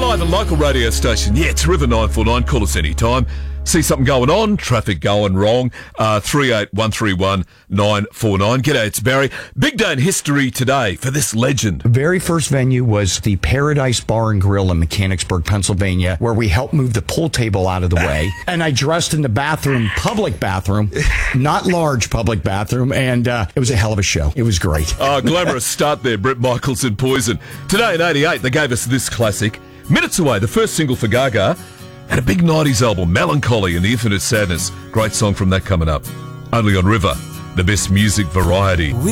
Live and local radio station. Yeah, it's River 949. Call us anytime. See something going on, traffic going wrong, 38131 949. G'day, it's Barry. Big day in history today for this legend. The very first venue was the Paradise Bar and Grill in Mechanicsburg, Pennsylvania, where we helped move the pool table out of the way. And I dressed in the bathroom, public bathroom, not large public bathroom, and it was a hell of a show. It was great. Glamorous start there, Bret Michaels and Poison. Today in 88, they gave us this classic. Minutes Away, the first single for Gaga. And a big 90s album, Melancholy and the Infinite Sadness. Great song from that coming up. Only on River, the best music variety.